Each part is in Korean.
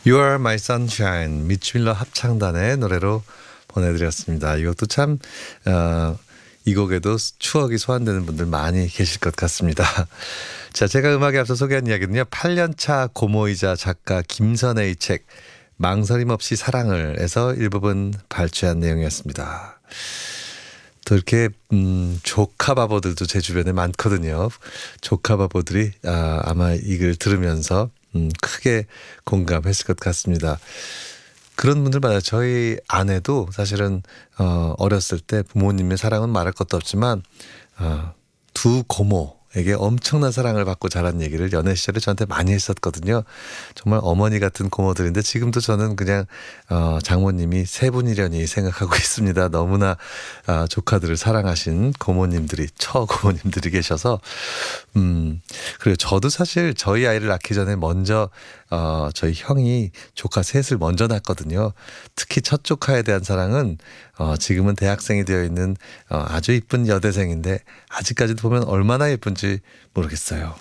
You Are My Sunshine, 미치 밀러 합창단의 노래로 보내드렸습니다. 이것도 참 이 곡에도 추억이 소환되는 분들 많이 계실 것 같습니다. 자, 제가 음악에 앞서 소개한 이야기는요, 8년차 고모이자 작가 김선혜의 책 망설임 없이 사랑을 에서 일부분 발췌한 내용이었습니다. 또 이렇게 조카 바보들도 제 주변에 많거든요. 조카 바보들이 아마 이 글 들으면서 크게 공감했을 것 같습니다. 그런 분들 많아요. 저희 아내도 사실은 어렸을 때 부모님의 사랑은 말할 것도 없지만 두 고모에게 엄청난 사랑을 받고 자란 얘기를 연애 시절에 저한테 많이 했었거든요. 정말 어머니 같은 고모들인데 지금도 저는 그냥 장모님이 세 분이려니 생각하고 있습니다. 너무나 조카들을 사랑하신 고모님들이 처고모님들이 계셔서 그리고 저도 사실 저희 아이를 낳기 전에 먼저 저희 형이 조카 셋을 먼저 낳았거든요. 특히 첫 조카에 대한 사랑은 지금은 대학생이 되어 있는 아주 이쁜 여대생인데 아직까지도 보면 얼마나 예쁜지 모르겠어요.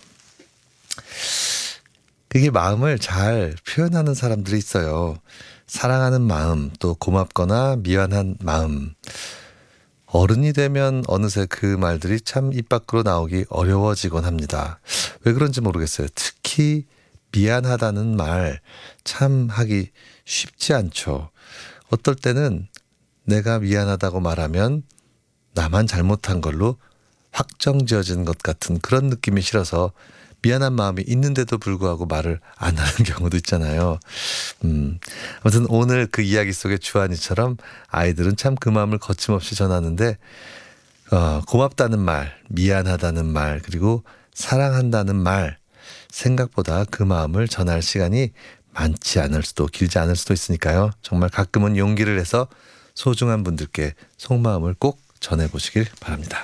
그게 마음을 잘 표현하는 사람들이 있어요. 사랑하는 마음, 또 고맙거나 미안한 마음. 어른이 되면 어느새 그 말들이 참 입 밖으로 나오기 어려워지곤 합니다. 왜 그런지 모르겠어요. 특히 미안하다는 말 참 하기 쉽지 않죠. 어떨 때는 내가 미안하다고 말하면 나만 잘못한 걸로 확정지어진 것 같은 그런 느낌이 싫어서 미안한 마음이 있는데도 불구하고 말을 안 하는 경우도 있잖아요. 아무튼 오늘 그 이야기 속의 주한이처럼 아이들은 참 그 마음을 거침없이 전하는데 고맙다는 말, 미안하다는 말, 그리고 사랑한다는 말 생각보다 그 마음을 전할 시간이 많지 않을 수도 길지 않을 수도 있으니까요. 정말 가끔은 용기를 내서 소중한 분들께 속마음을 꼭 전해보시길 바랍니다.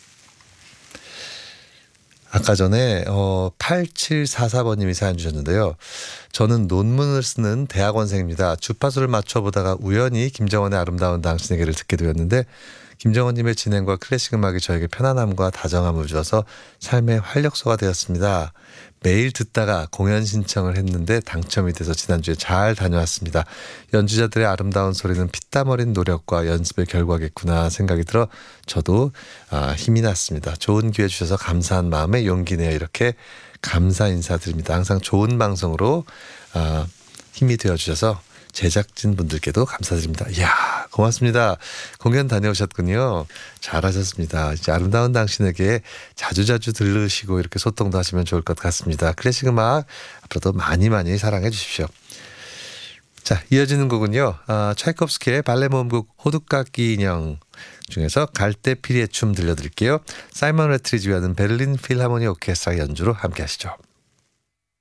아까 전에 8744번님이 사연 주셨는데요. 저는 논문을 쓰는 대학원생입니다. 주파수를 맞춰보다가 우연히 김정원의 아름다운 당신에게를 듣게 되었는데 김정원님의 진행과 클래식 음악이 저에게 편안함과 다정함을 주어서 삶의 활력소가 되었습니다. 매일 듣다가 공연 신청을 했는데 당첨이 돼서 지난주에 잘 다녀왔습니다. 연주자들의 아름다운 소리는 피땀 어린 노력과 연습의 결과겠구나 생각이 들어 저도 힘이 났습니다. 좋은 기회 주셔서 감사한 마음에 용기 내어 이렇게 감사 인사드립니다. 항상 좋은 방송으로 힘이 되어주셔서 제작진 분들께도 감사드립니다. 이야, 고맙습니다. 공연 다녀오셨군요. 잘하셨습니다. 이제 아름다운 당신에게 자주자주 들으시고 이렇게 소통도 하시면 좋을 것 같습니다. 클래식 음악 앞으로도 많이 많이 사랑해 주십시오. 자, 이어지는 곡은요. 차이콥스키의 발레 모음곡 호두까기 인형 중에서 갈대피리의 춤 들려드릴게요. 사이먼 레트리지와는 베를린 필하모니 오케스트라 연주로 함께 하시죠.